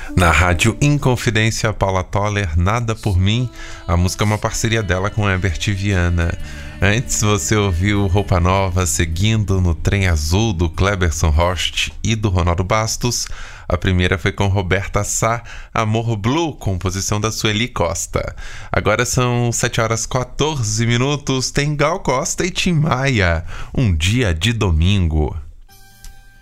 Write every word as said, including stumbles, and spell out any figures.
Na rádio Inconfidência, Paula Toller, Nada Por Mim. A música é uma parceria dela com Herbert Viana. Antes você ouviu Roupa Nova, Seguindo no Trem Azul, do Cleberson Rost e do Ronaldo Bastos. A primeira foi com Roberta Sá, Amor Blue, composição da Sueli Costa. Agora são sete horas e quatorze minutos, tem Gal Costa e Tim Maia, Um Dia de Domingo.